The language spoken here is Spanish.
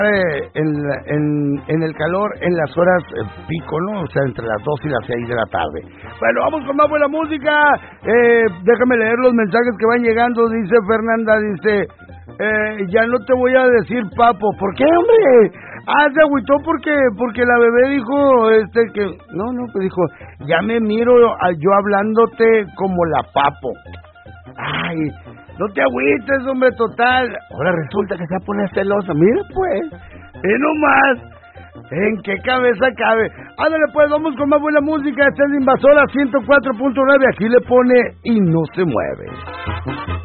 en el calor en las horas pico, ¿no? O sea, entre las 2 y las 6 de la tarde. Bueno, vamos con más buena música. Déjame leer los mensajes que van llegando. Dice Fernanda, ya no te voy a decir papo. ¿Por qué, hombre? Se agüitó porque la bebé dijo que... No, pues dijo, ya me miro yo hablándote como la papo. Ay, no te agüites, hombre, total. Ahora resulta que se pone celosa. Mira, pues, nomás, ¿en qué cabeza cabe? Ándale, pues, vamos con más buena música. Esta es Invasora 104.9. Aquí le pone y no se mueve.